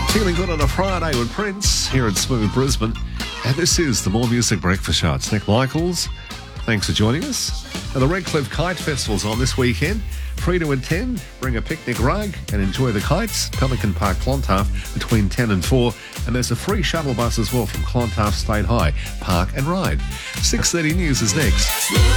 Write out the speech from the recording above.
Feeling good on a Friday with Prince here at Smooth Brisbane. And this is the More Music Breakfast Show. It's Nick Michaels. Thanks for joining us. And the Redcliffe Kite Festival's on this weekend. 3 to 10, bring a picnic rug and enjoy the kites. Pelican Park, Clontarf, between 10 and 4. And there's a free shuttle bus as well from Clontarf State High. Park and ride. 6:30 News is next.